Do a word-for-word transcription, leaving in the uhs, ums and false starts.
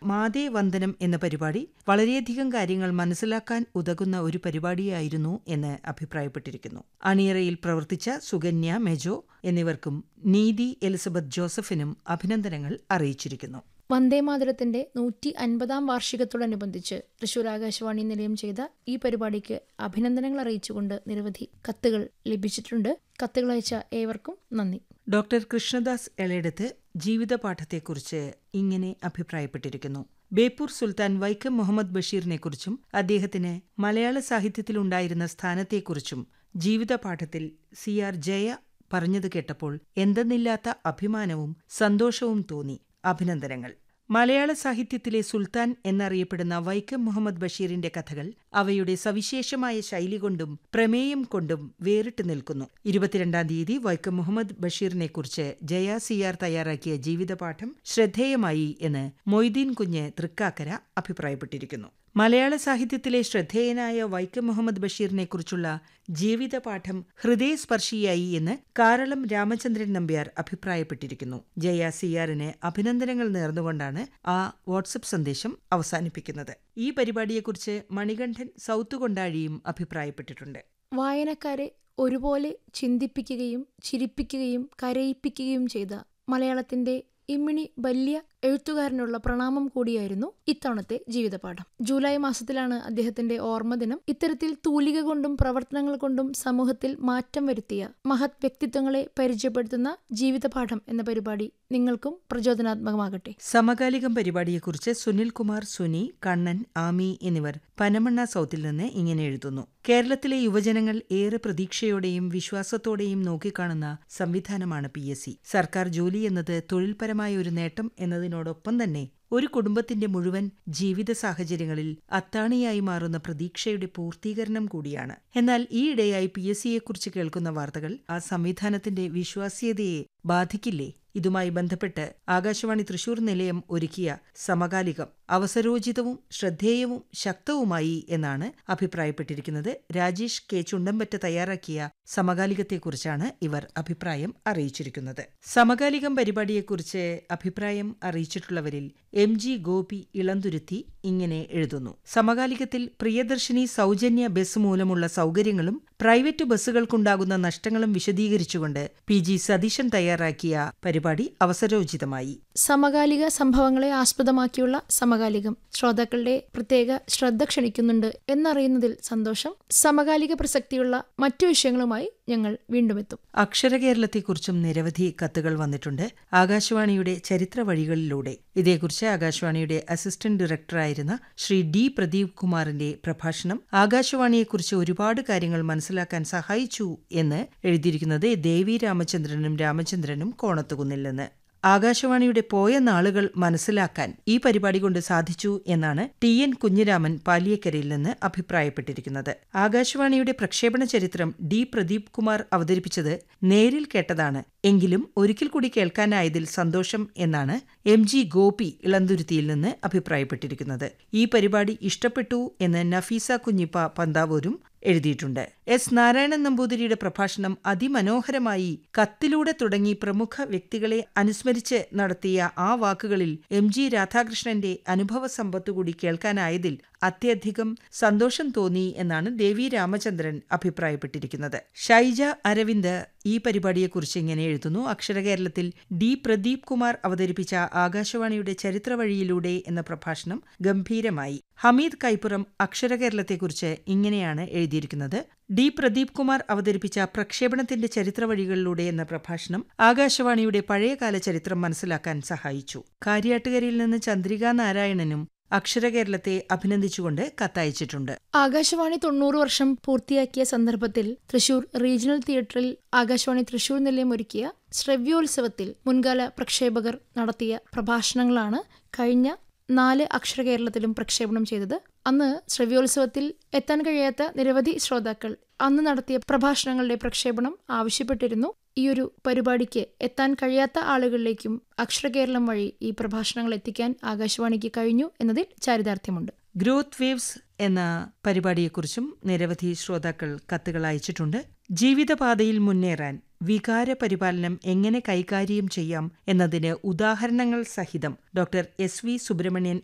മാതേ വന്ദനം എന്ന പരിപാടി വളരെയധികം കാര്യങ്ങൾ മനസ്സിലാക്കാൻ ഉതകുന്ന ഒരു പരിപാടിയായിരുന്നു എന്ന് അഭിപ്രായപ്പെട്ടിരിക്കുന്നു. അണിയറയിൽ പ്രവർത്തിച്ച സുകന്യ മെജോ എന്നിവർക്കും നീതി എലിസബത്ത് ജോസഫിനും അഭിനന്ദനങ്ങൾ അറിയിച്ചിരിക്കുന്നു. വന്ദേമാതരത്തിന്റെ നൂറ്റി അൻപതാം വാർഷികത്തോടനുബന്ധിച്ച് തൃശൂർ ആകാശവാണി നിലയം ചെയ്ത ഈ പരിപാടിക്ക് അഭിനന്ദനങ്ങൾ അറിയിച്ചുകൊണ്ട് നിരവധി കത്തുകൾ ലഭിച്ചിട്ടുണ്ട്. കത്തുകൾ അയച്ച ഏവർക്കും നന്ദി. ഡോക്ടർ കൃഷ്ണദാസ് എളേടത്ത് ജീവിതപാഠത്തെക്കുറിച്ച് ഇങ്ങനെ അഭിപ്രായപ്പെട്ടിരിക്കുന്നു. ബേപ്പൂർ സുൽത്താൻ വൈക്കം മുഹമ്മദ് ബഷീറിനെക്കുറിച്ചും അദ്ദേഹത്തിന് മലയാള സാഹിത്യത്തിലുണ്ടായിരുന്ന സ്ഥാനത്തെക്കുറിച്ചും ജീവിതപാഠത്തിൽ സി ആർ ജയ പറഞ്ഞത് കേട്ടപ്പോൾ എന്തെന്നില്ലാത്ത അഭിമാനവും സന്തോഷവും തോന്നി. അഭിനന്ദനങ്ങൾ. മലയാള സാഹിത്യത്തിലെ സുൽത്താൻ എന്നറിയപ്പെടുന്ന വൈക്കം മുഹമ്മദ് ബഷീറിന്റെ കഥകൾ അവയുടെ സവിശേഷമായ ശൈലി കൊണ്ടും പ്രമേയം കൊണ്ടും വേറിട്ട് നിൽക്കുന്നു. ഇരുപത്തിരണ്ടാം തീയതി വൈക്കം മുഹമ്മദ് ബഷീറിനെക്കുറിച്ച് ജയ സി ആർ തയ്യാറാക്കിയ ജീവിതപാഠം ശ്രദ്ധേയമായി എന്ന് മൊയ്തീൻ കുഞ്ഞ് തൃക്കാക്കര അഭിപ്രായപ്പെട്ടിരിക്കുന്നു. മലയാള സാഹിത്യത്തിലെ ശ്രദ്ധേയനായ വൈക്കം മുഹമ്മദ് ബഷീറിനെക്കുറിച്ചുള്ള ജീവിതപാഠം ഹൃദയസ്പർശിയായി എന്ന് കാരളം രാമചന്ദ്രൻ നമ്പ്യാർ അഭിപ്രായപ്പെട്ടിരിക്കുന്നു. ജയ സിയാറിന് അഭിനന്ദനങ്ങൾ നേർന്നുകൊണ്ടാണ് ആ വാട്സപ്പ് സന്ദേശം അവസാനിപ്പിക്കുന്നത്. ഈ പരിപാടിയെക്കുറിച്ച് മണികണ്ഠൻ സൗത്ത് കൊണ്ടാഴിയും അഭിപ്രായപ്പെട്ടിട്ടുണ്ട്. വായനക്കാരെ ഒരുപോലെ ചിന്തിപ്പിക്കുകയും ചിരിപ്പിക്കുകയും കരയിപ്പിക്കുകയും ചെയ്ത മലയാളത്തിന്റെ ഇമ്മിണി വലിയ എഴുത്തുകാരനുള്ള പ്രണാമം കൂടിയായിരുന്നു ഇത്തവണത്തെ ജീവിതപാഠം. ജൂലൈ മാസത്തിലാണ് അദ്ദേഹത്തിന്റെ ഓർമ്മദിനം. ഇത്തരത്തിൽ തൂലിക കൊണ്ടും പ്രവർത്തനങ്ങൾ കൊണ്ടും സമൂഹത്തിൽ മാറ്റം വരുത്തിയ മഹത് വ്യക്തിത്വങ്ങളെ പരിചയപ്പെടുത്തുന്ന ജീവിതപാഠം എന്ന പരിപാടി നിങ്ങൾക്കും പ്രചോദനാത്മകമാകട്ടെ. സമകാലികം പരിപാടിയെക്കുറിച്ച് സുനിൽ കുമാർ, സുനി, കണ്ണൻ, ആമി എന്നിവർ പനമണ്ണ സൗത്തിൽ നിന്ന് ഇങ്ങനെ എഴുതുന്നു. കേരളത്തിലെ യുവജനങ്ങൾ ഏറെ പ്രതീക്ഷയോടെയും വിശ്വാസത്തോടെയും നോക്കിക്കാണുന്ന സംവിധാനമാണ് പി എസ് സി. സർക്കാർ ജോലി എന്നത് തൊഴിൽപരമായ ഒരു നേട്ടം എന്നതിനോടൊപ്പം തന്നെ ഒരു കുടുംബത്തിന്റെ മുഴുവൻ ജീവിത സാഹചര്യങ്ങളിൽ അത്താണിയായി മാറുന്ന പ്രതീക്ഷയുടെ പൂർത്തീകരണം കൂടിയാണ്. എന്നാൽ ഈയിടെയായി പി എസ് സിയെക്കുറിച്ച് കേൾക്കുന്ന വാർത്തകൾ ആ സംവിധാനത്തിന്റെ വിശ്വാസ്യതയെ ബാധിക്കില്ലേ? ഇതുമായി ബന്ധപ്പെട്ട് ആകാശവാണി തൃശൂർ നിലയം ഒരുക്കിയ സമകാലികം അവസരോചിതവും ശ്രദ്ധേയവും ശക്തവുമായി എന്നാണ് അഭിപ്രായപ്പെട്ടിരിക്കുന്നത്. രാജേഷ് കെ ചുണ്ടമ്പറ്റ തയ്യാറാക്കിയ സമകാലികത്തെക്കുറിച്ചാണ് ഇവർ അഭിപ്രായം അറിയിച്ചിരിക്കുന്നത്. സമകാലികം പരിപാടിയെക്കുറിച്ച് അഭിപ്രായം അറിയിച്ചിട്ടുള്ളവരിൽ എം ജി ഗോപി ഇളന്തുരുത്തി ഇങ്ങനെ എഴുതുന്നു. സമകാലികത്തിൽ പ്രിയദർശിനി സൗജന്യ ബസ് മൂലമുള്ള സൗകര്യങ്ങളും പ്രൈവറ്റ് ബസ്സുകൾക്കുണ്ടാകുന്ന നഷ്ടങ്ങളും വിശദീകരിച്ചുകൊണ്ട് പി ജി സതീശൻ തയ്യാറാക്കിയ പരിപാടി അവസരോചിതമായി. സമകാലിക സംഭവങ്ങളെ ആസ്പദമാക്കിയുള്ള സമകാലികം ശ്രോതാക്കളുടെ പ്രത്യേക ശ്രദ്ധ ക്ഷണിക്കുന്നുണ്ട് എന്നറിയുന്നതിൽ സന്തോഷം. സമകാലിക പ്രസക്തിയുള്ള മറ്റു വിഷയങ്ങളുമായി ഞങ്ങൾ വീണ്ടും എത്തും. അക്ഷരകേരളത്തെക്കുറിച്ചും നിരവധി കത്തുകൾ വന്നിട്ടുണ്ട്. ആകാശവാണിയുടെ ചരിത്ര വഴികളിലൂടെ ഇതേക്കുറിച്ച് ആകാശവാണിയുടെ അസിസ്റ്റന്റ് ഡയറക്ടറായിരുന്ന ശ്രീ ഡി പ്രദീപ് കുമാറിന്റെ പ്രഭാഷണം ആകാശവാണിയെക്കുറിച്ച് ഒരുപാട് കാര്യങ്ങൾ മനസ്സിലാക്കാൻ സഹായിച്ചു എന്ന് എഴുതിയിരിക്കുന്നത് ദേവി രാമചന്ദ്രനും രാമചന്ദ്രനും കോണത്തുകുന്നിൽ നിന്ന്. ആകാശവാണിയുടെ പോയ നാളുകൾ മനസ്സിലാക്കാൻ ഈ പരിപാടി കൊണ്ട് സാധിച്ചു എന്നാണ് ടി എൻ കുഞ്ഞിരാമൻ പാലിയക്കരയിൽ നിന്ന് അഭിപ്രായപ്പെട്ടിരിക്കുന്നത്. ആകാശവാണിയുടെ പ്രക്ഷേപണ ചരിത്രം ഡി പ്രദീപ് കുമാർ അവതരിപ്പിച്ചത് നേരിൽ കേട്ടതാണ്, എങ്കിലും ഒരിക്കൽ കൂടി കേൾക്കാനായതിൽ സന്തോഷം എന്നാണ് എം ജി ഗോപി ഇളന്തുരുത്തിയിൽ നിന്ന് അഭിപ്രായപ്പെട്ടിരിക്കുന്നത്. ഈ പരിപാടി ഇഷ്ടപ്പെട്ടു എന്ന് നഫീസ കുഞ്ഞിപ്പ പന്താവൂരും എഴുതിയിട്ടുണ്ട്. എസ് നാരായണൻ നമ്പൂതിരിയുടെ പ്രഭാഷണം അതിമനോഹരമായി കത്തിലൂടെ തുടങ്ങി പ്രമുഖ വ്യക്തികളെ അനുസ്മരിച്ച് നടത്തിയ ആ വാക്കുകളിൽ എം ജി രാധാകൃഷ്ണന്റെ അനുഭവ സമ്പത്തുകൂടി കേൾക്കാനായതിൽ അത്യധികം സന്തോഷം തോന്നി എന്നാണ് ദേവി രാമചന്ദ്രൻ അഭിപ്രായപ്പെട്ടിരിക്കുന്നത്. ഷൈജ അരവിന്ദ് ഈ പരിപാടിയെക്കുറിച്ച് ഇങ്ങനെ എഴുതുന്നു. അക്ഷരകേരളത്തിൽ ഡി പ്രദീപ് കുമാർ അവതരിപ്പിച്ച ആകാശവാണിയുടെ ചരിത്ര വഴിയിലൂടെ എന്ന പ്രഭാഷണം ഗംഭീരമായി. ഹമീദ് കൈപ്പുറം അക്ഷരകേരളത്തെക്കുറിച്ച് ഇങ്ങനെയാണ് എഴുതിയിരിക്കുന്നത്. ഡി പ്രദീപ് കുമാർ അവതരിപ്പിച്ച പ്രക്ഷേപണത്തിന്റെ ചരിത്ര വഴികളിലൂടെ എന്ന പ്രഭാഷണം ആകാശവാണിയുടെ പഴയകാല ചരിത്രം മനസ്സിലാക്കാൻ സഹായിച്ചു. കാര്യാട്ടുകരയിൽ നിന്ന് ചന്ദ്രിക നാരായണനും അക്ഷരകേരളത്തെ അഭിനന്ദിച്ചുകൊണ്ട് കത്തയച്ചിട്ടുണ്ട്. ആകാശവാണി തൊണ്ണൂറ് വർഷം പൂർത്തിയാക്കിയ സന്ദർഭത്തിൽ തൃശൂർ റീജിയണൽ തിയേറ്ററിൽ ആകാശവാണി തൃശൂർ നിലയം ഒരുക്കിയ ശ്രവ്യോത്സവത്തിൽ മുൻകാല പ്രക്ഷേപകർ നടത്തിയ പ്രഭാഷണങ്ങളാണ് കഴിഞ്ഞ നാല് അക്ഷരകേരളത്തിലും പ്രക്ഷേപണം ചെയ്തത്. അന്ന് ശ്രവ്യോത്സവത്തിൽ എത്താൻ കഴിയാത്ത നിരവധി ശ്രോതാക്കൾ അന്ന് നടത്തിയ പ്രഭാഷണങ്ങളുടെ പ്രക്ഷേപണം ആവശ്യപ്പെട്ടിരുന്നു. ഈയൊരു പരിപാടിക്ക് എത്താൻ കഴിയാത്ത ആളുകളിലേക്കും അക്ഷരകേരളം വഴി ഈ പ്രഭാഷണങ്ങൾ എത്തിക്കാൻ ആകാശവാണിക്ക് കഴിഞ്ഞു എന്നതിൽ ചാരിതാർത്ഥ്യമുണ്ട്. ഗ്രോത്ത് വേവ്സ് എന്ന പരിപാടിയെക്കുറിച്ചും നിരവധി ശ്രോതാക്കൾ കത്തുകൾ അയച്ചിട്ടുണ്ട്. ജീവിതപാതയിൽ മുന്നേറാൻ വികാര പരിപാലനം എങ്ങനെ കൈകാര്യം ചെയ്യാം എന്നതിന് ഉദാഹരണങ്ങൾ സഹിതം ഡോക്ടർ എസ് വി സുബ്രഹ്മണ്യൻ